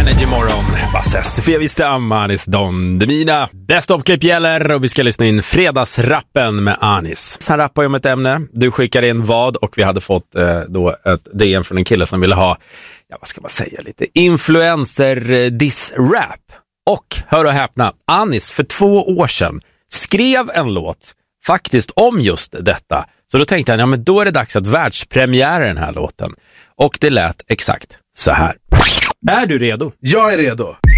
Energy morgon. Bassess. För jag visste Anis Don Demina. Bäst uppklipp gäller och vi ska lyssna in fredagsrappen med Anis. Han rappar ju om ett ämne. Du skickar in vad och vi hade fått då ett DM från en kille som ville ha, ja vad ska man säga, lite influencer-diss-rap. Och hör och häpna, Anis för 2 år sedan skrev en låt faktiskt om just detta. Så då tänkte han, ja men då är det dags att världspremiära den här låten. Och det lät exakt så här. Är du redo? Jag är redo.